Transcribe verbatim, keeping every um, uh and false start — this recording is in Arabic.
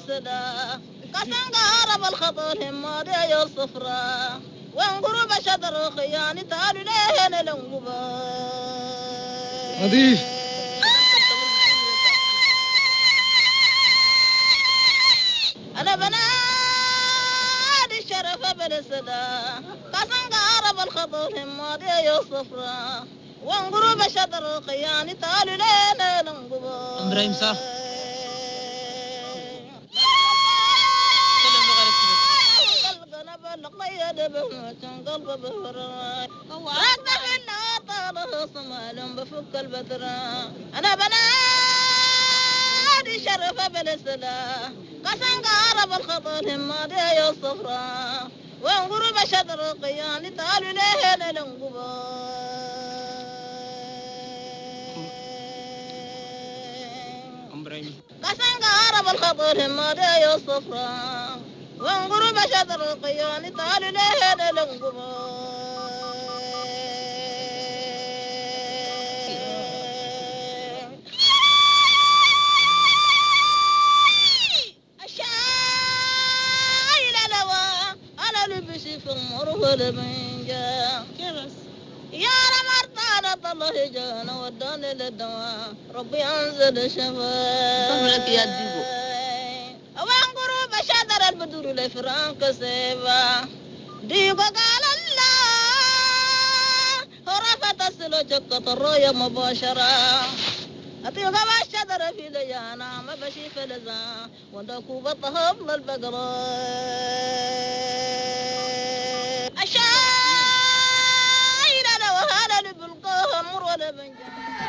بالسدا قسم قارب الخطر هم دي الصفرة وانقرب شطر خياني تعالوا لين الانقبا نظيف أنا بنادي الشرف بالسدا قسم قارب الخطر هم دي الصفرة وانقرب شطر خياني تعالوا لين الانقبا إبراهيم صح قلب بهرة رقدة في الناطر صمال بفك البدرة أنا بنادي شرف بالسلا قسم قارب الخطر هم دي الصفرة وانقرب شطر قياني تعالوا لين الانقبا قسم قارب الخطر هم دي الصفرة وانقرب شطر القيان تعالوا لين الانقبا الشايل لوا انا لبسي في المره لبنجا يا رمرطانة الله جانا وداني للدواء ربي انزل الشفاء يا ديبو وانقرب شطر البدور لفرانك سيفا ديبو قال الله رفت السلو جكت الرؤيا مباشرة أطيق ما الشطر في ليانا ما بشي فلزا ودكو بطهب للبقرة الشايل لو هذا اللي بالقهر ولا بنجا